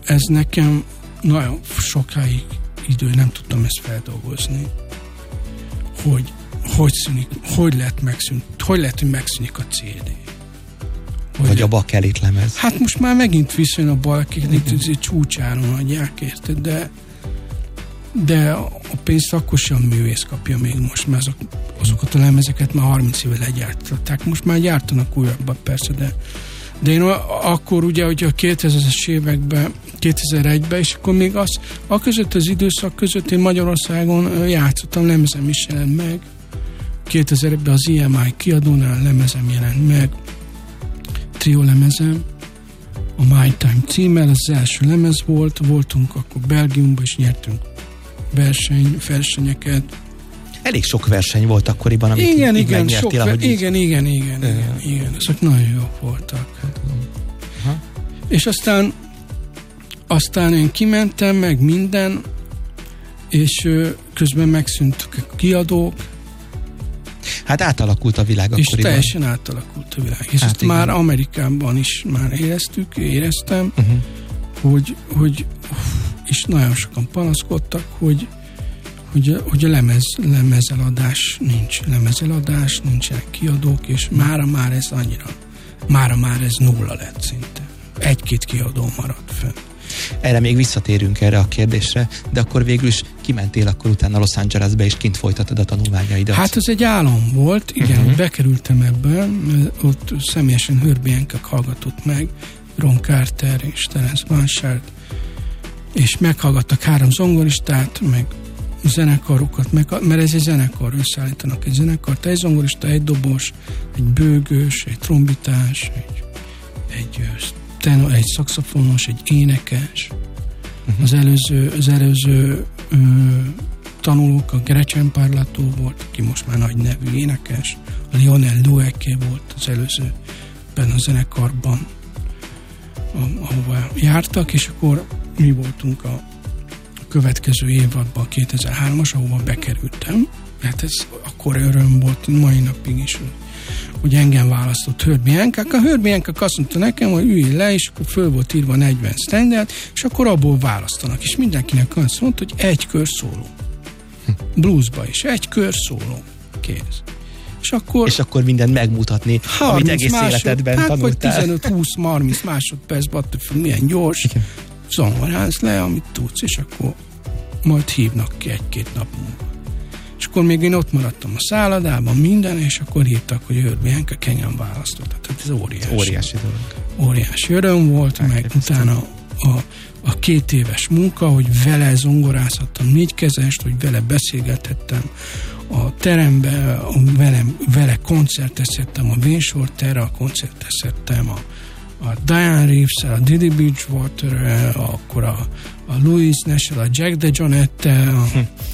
ez nekem nagyon sokáig idő, nem tudtam ezt feldolgozni, hogy lehet, hogy megszűnik a CD. Vagy a bakelit lemez. Hát most már megint viszont a bakelit csúcsáron adják, érted, de a pénzt akkor sem a művész kapja még most, mert azokat a lemezeket már 30 éve legyártották. Most már gyártanak újabbat persze, de én akkor ugye, hogy a 2000-es években, 2001-ben, és akkor még között az időszak között én Magyarországon játszottam, lemezem is jelent meg. 2000-ben az EMI kiadónál lemezem jelent meg, trio lemezem, a My Time címmel, az első lemez voltunk akkor Belgiumban, és nyertünk versenyeket. Elég sok verseny volt akkoriban, amit igen, megnyertél, igen, ezek nagyon jók voltak. És aztán én kimentem, meg minden, és közben megszűntek a kiadók. Hát átalakult a világ akkoriban. És teljesen átalakult a világ. És ezt már Amerikában is már éreztem, hogy és nagyon sokan panaszkodtak, hogy a lemezeladás nincs. Lemezeladás, nincsenek kiadók, és mára már ez nulla lett szinte. Egy-két kiadó maradt fenn. Erre még visszatérünk erre a kérdésre, de akkor végül is kimentél akkor utána Los Angelesbe, és kint folytatod a tanulmányaidat. Hát ez egy álom volt, igen, hogy bekerültem ebben, ott személyesen Herbie Hancock hallgatott meg, Ron Carter és Terence Blanchard, és meghallgattak 3 zongoristát, meg zenekarokat, mert ez egy zenekar, összeállítanak egy zenekart, egy zongorista, egy dobos, egy bőgős, egy trombitás, egy szaxofonos, egy énekes. Az előző tanulók, a Gretchen Parlato volt, aki most már nagy nevű énekes, a Lionel Loueke volt az előzőben a zenekarban, ahova jártak, és akkor mi voltunk a következő évadban, 2003-as, ahova bekerültem. Hát ez akkor öröm volt mai napig is, hogy engem választott Herbie Hancock. A Herbie Hancock azt mondta nekem, hogy ülj le, és akkor föl volt írva 40 standard, és akkor abból választanak. És mindenkinek azt mondta, hogy egy kör szóló. Bluesba is, egy kör szóló. Kész. És akkor mindent megmutatni, amit egész életedben tanultál. Vagy 15-20-30 másodpercben, attól függ, milyen gyors. Zongorázz le, amit tudsz, és akkor majd hívnak ki 1-2 nap múlva. És akkor még én ott maradtam a szállodában, minden, és akkor hívtak, hogy Herbie Hancock engem választott. Tehát ez óriási dolog. Óriási öröm volt, meg utána a 2 éves munka, hogy vele zongorázhattam 4 kezest, hogy vele beszélgethettem a teremben, vele koncertezhettem a Wayne Shorterrel, koncertezhettem a Diane Reeves-el, a Didi Bridgewater-rel, akkor a Louis Nash-el, a Jack DeJohnette-tel,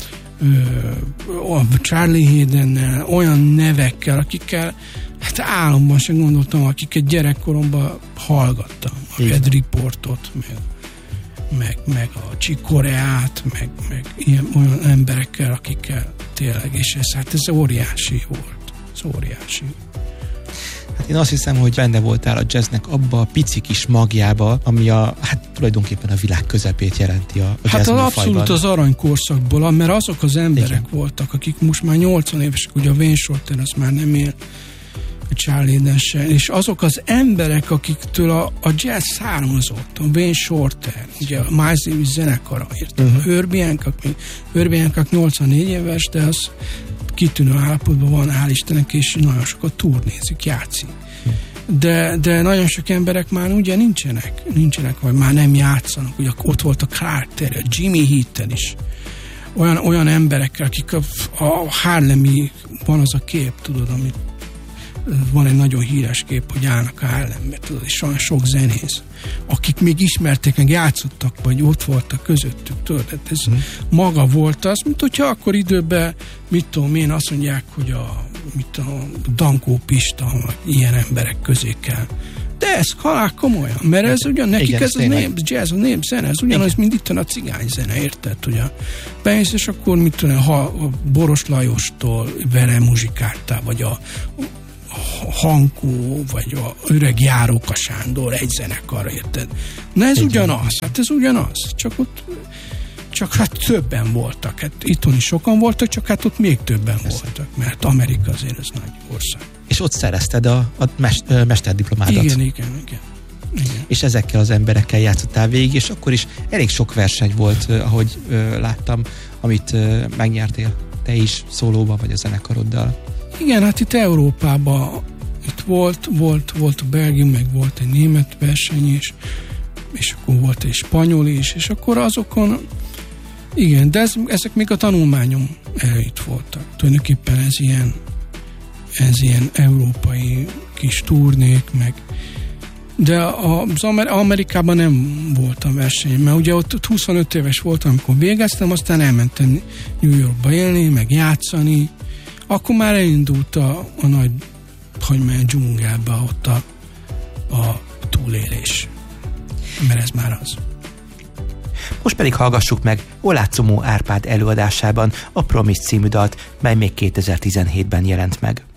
a Charlie Haydennel, olyan nevekkel, akikkel hát álomban sem gondoltam, akiket gyerekkoromban hallgattam. A Red Reportot, meg a Chick Coreát, meg ilyen olyan emberekkel, akikkel tényleg, és ez óriási volt. Ez óriási. Hát én azt hiszem, hogy benne voltál a jazznek abba a pici kis magjába, ami tulajdonképpen a világ közepét jelenti a jazz hát az műfajban. Abszolút az aranykorszakból, mert azok az emberek voltak, akik most már 80 évesek, ugye a Wayne Shorter az már nem él, a Charlie Haydn se, és azok az emberek, akiktől a jazz származott, a Wayne Shorter, ugye a Miles Davis zenekara, értem, a Herbie Hancock 84 éves, de az kitűnő állapotban van, hál' Istennek, és nagyon sokat turnézik, játszik. De nagyon sok emberek már ugye nincsenek, vagy már nem játszanak. Ugye ott volt a Clark Terry, a Jimmy Heaton is. Olyan emberekkel, akik a Harlemi, van az a kép, tudod, amit van egy nagyon híres kép, hogy állnak a Harlembe, tudod, és olyan sok zenész, akik még ismerték, meg játszottak, vagy ott voltak közöttük, tudod, ez maga volt az, mint hogyha akkor időben, mit tudom én, azt mondják, hogy a Dankó Pista, vagy ilyen emberek közé kell. De ez halál komolyan, mert ez ugyan nekik igen, ez a jazz, a népzene, ez ugyanaz, mint itt a cigányzene, érted? Ugye bemész, és akkor mit tudom, ha a Boros Lajostól vele muzsikáltál, vagy a Hankó, vagy a öreg Járóka Sándor egy zenekar, érted? Na ez ugyanaz, hát ez ugyanaz, csak hát többen voltak. Hát itthon is sokan voltak, csak hát ott még többen voltak, mert Amerika azért ez nagy ország. És ott szerezted a mesterdiplomádat. Igen. És ezekkel az emberekkel játszottál végig, és akkor is elég sok verseny volt, ahogy láttam, amit megnyertél te is szólóban, vagy a zenekaroddal. Igen, hát itt Európában itt volt a Belgium, meg volt egy német verseny is, és akkor volt egy spanyol is, és akkor azokon, igen, de ezek még a tanulmányom előtt voltak. Tulajdonképpen ez ilyen európai kis turnék, meg de az Amerikában nem voltam versenyen, mert ugye ott 25 éves voltam, amikor végeztem, aztán elmentem New Yorkba élni, meg játszani. Akkor már elindult a nagy, dzsungelbe ott a túlélés. Mert ez már az. Most pedig hallgassuk meg Oláh Comó Árpád előadásában a Promise című dalt, mely még 2017-ben jelent meg.